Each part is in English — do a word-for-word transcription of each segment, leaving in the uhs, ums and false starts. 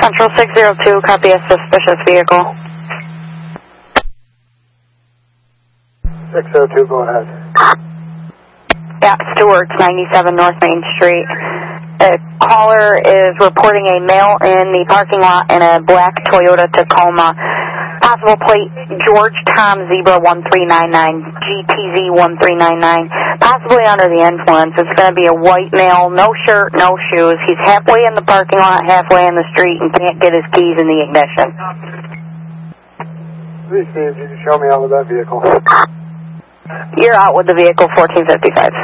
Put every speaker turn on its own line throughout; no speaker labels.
Central six zero two, copy a suspicious vehicle.
six zero two, go ahead.
Yeah, Stewart's ninety-seven North Main Street. The caller is reporting a male in the parking lot in a black Toyota Tacoma. Possible plate George Tom Zebra one three nine nine, G T Z one three nine nine. Possibly under the influence. It's going to be a white male, no shirt, no shoes. He's halfway in the parking lot, halfway in the street, and can't get his keys in the ignition.
Please, Steve, you can show me out with that vehicle.
You're out with the vehicle, fourteen fifty-five.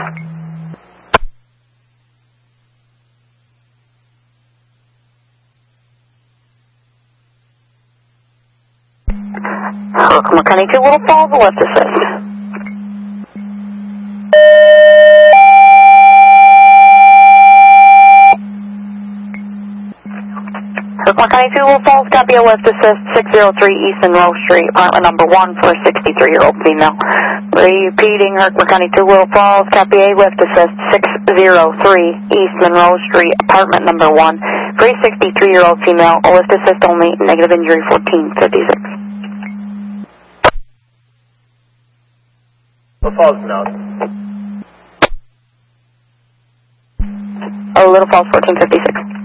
Welcome, County two, Little Falls, left assist. Kirkland County two, Little Falls, copy a left assist, six zero three East Monroe Street, apartment number one for a sixty-three-year-old female. Repeating, Kirkland County two, Little Falls, copy a left assist, six zero three East Monroe Street, apartment number one for a sixty-three-year-old female. A lift assist only, negative injury, fourteen fifty-six.
Little Falls now.
Oh, Little Falls, fourteen fifty-six.